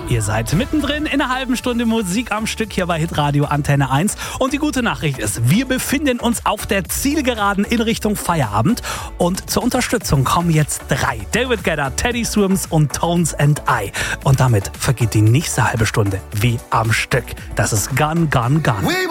Ihr seid mittendrin in einer halben Stunde Musik am Stück hier bei Hitradio Antenne 1. Und die gute Nachricht ist, wir befinden uns auf der Zielgeraden in Richtung Feierabend. Und zur Unterstützung kommen jetzt 3. David Guetta, Teddy Swims und Tones and I. Und damit vergeht die nächste halbe Stunde wie am Stück. Das ist Gun, Gun, Gun.